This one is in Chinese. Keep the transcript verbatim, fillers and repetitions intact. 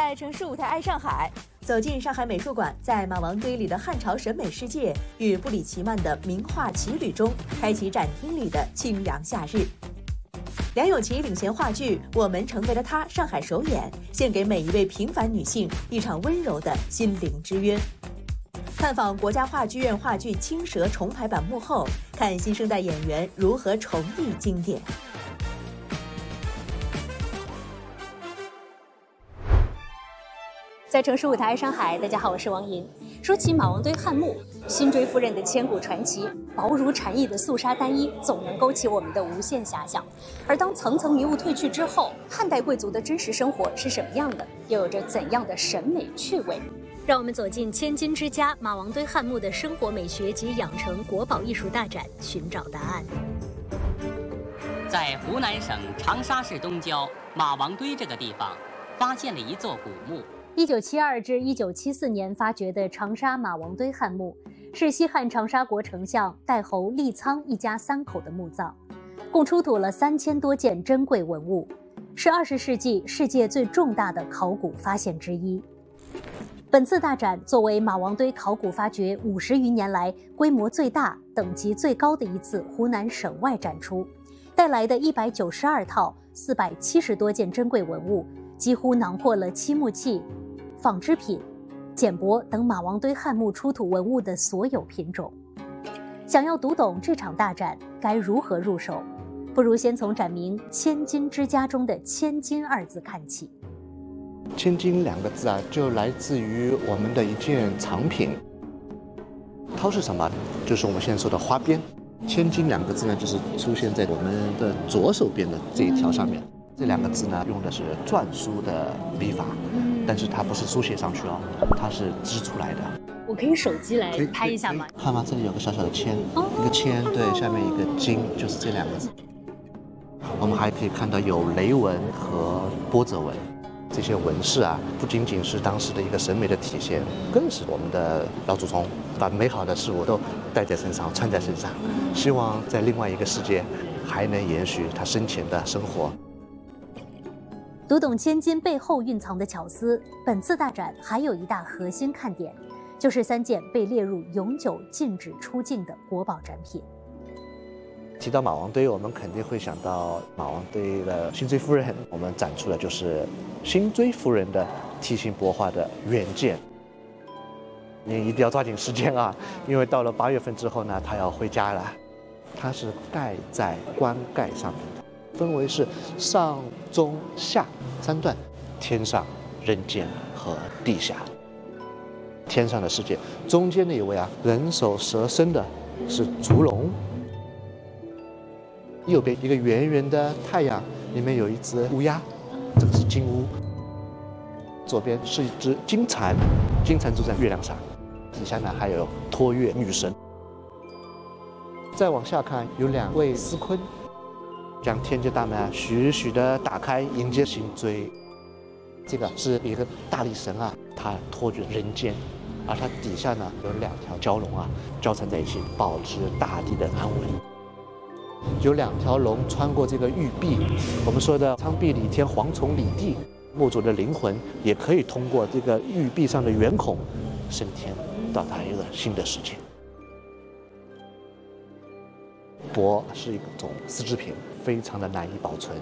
在城市舞台爱上海，走进上海美术馆，在马王堆里的汉朝审美世界与布里奇曼的名画奇旅中，开启展厅里的清凉夏日。梁咏琪领衔话剧《我们成为了他》上海首演，献给每一位平凡女性一场温柔的心灵之约。探访国家话剧院话剧《青蛇》重排版幕后，看新生代演员如何重绎经典。在城市舞台爱上海，大家好，我是王莹。说起马王堆汉墓，辛追夫人的千古传奇，薄如蝉翼的素纱单衣，总能勾起我们的无限遐想。而当层层迷雾褪去之后，汉代贵族的真实生活是什么样的？又有着怎样的审美趣味？让我们走进千金之家马王堆汉墓的生活美学及养成国宝艺术大展，寻找答案。 在湖南省长沙市东郊马王堆这个地方，发现了一座古墓。 一九七二至一九七四年发掘的长沙马王堆汉墓，是西汉长沙国丞相代侯利苍一家三口的墓葬，共出土了三千多件珍贵文物，是二十世纪世界最重大的考古发现之一。本次大展作为马王堆考古发掘五十余年来规模最大、等级最高的一次湖南省外展出，带来的一百九十二套四百七十多件珍贵文物，几乎囊括了漆木器、纺织品、简帛等马王堆汉墓出土文物的所有品种。想要读懂这场大展，该如何入手？不如先从展名“千金之家”中的“千金”二字看起。 千金两个字啊，就来自于我们的一件藏品。绦是什么？就是我们现在说的花边。千金两个字呢，就是出现在我们的左手边的这一条上面。这两个字呢，用的是篆书的笔法，但是它不是书写上去哦，它是织出来的。 我可以手机来拍一下吗？ 看吗？这里有个小小的签， 哦、 一个签，对，下面一个金，就是这两个字。我们还可以看到有雷纹和波折纹，这些纹饰啊，不仅仅是当时的一个审美的体现，更是我们的老祖宗把美好的事物都带在身上、穿在身上，希望在另外一个世界还能延续他生前的生活。 读懂千金背后蕴藏的巧思，本次大展还有一大核心看点，就是三件被列入永久禁止出境的国宝展品。 提到马王堆，我们肯定会想到马王堆的辛追夫人，我们展出的就是辛追夫人的梯形帛画的原件。您一定要抓紧时间啊，因为到了八月份之后呢，她要回家了。它是盖在棺盖上面的。分为是上、中、下三段，天上、人间和地下。天上的世界，中间那一位啊，人首蛇身的是烛龙。右边一个圆圆的太阳，里面有一只乌鸦，这个是金乌。左边是一只金蝉，金蝉住在月亮上。底下呢还有托月女神。再往下看，有两位司坤。将天界大门啊徐徐地打开，迎接辛追。这个是一个大力神啊，他托着人间，而它底下呢有两条蛟龙啊交缠在一起，保持大地的安稳。有两条龙穿过这个玉壁，我们说的苍壁李天，蝗虫李地，墓主的灵魂也可以通过这个玉壁上的圆孔升天，到达一个新的世界。帛是一种丝织品，非常的难以保存。